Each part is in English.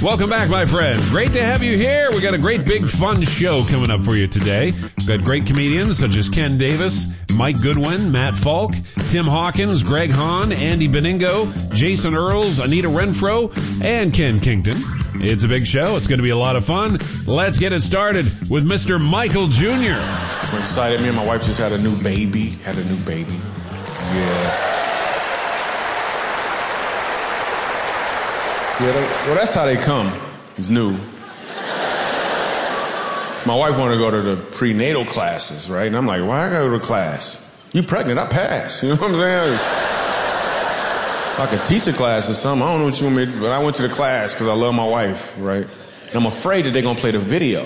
Welcome back, my friend. Great to have you here. We got a great big fun show coming up for you today. We've got great comedians such as Ken Davis, Mike Goodwin, Matt Falk, Tim Hawkins, Greg Hahn, Andy Beningo, Jason Earls, Anita Renfro, and Ken Kington. It's a big show. It's going to be a lot of fun. Let's get it started with Mr. Michael Jr. We're excited. Me and my wife just had a new baby. Well, that's how they come. It's new. My wife wanted to go to the prenatal classes, right? And I'm like, why I gotta go to class? You pregnant? I pass. You know what I'm saying? If I could teach a class or something, I don't know what you want me to do, but I went to the class because I love my wife, right? And I'm afraid that they're gonna play the video.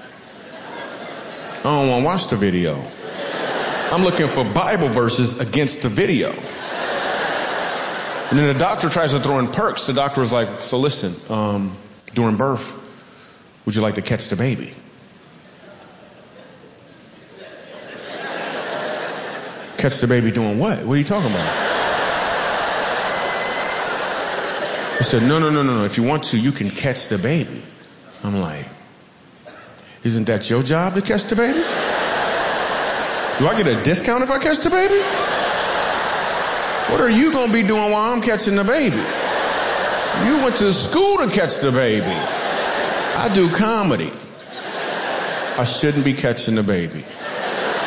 I don't want to watch the video. I'm looking for Bible verses against the video. And then the doctor tries to throw in perks. The doctor was like, so listen, during birth, would you like to catch the baby? Catch the baby doing what? What are you talking about? He said, no. If you want to, you can catch the baby. I'm like, isn't that your job to catch the baby? Do I get a discount if I catch the baby? What are you going to be doing while I'm catching the baby? You went to school to catch the baby. I do comedy. I shouldn't be catching the baby.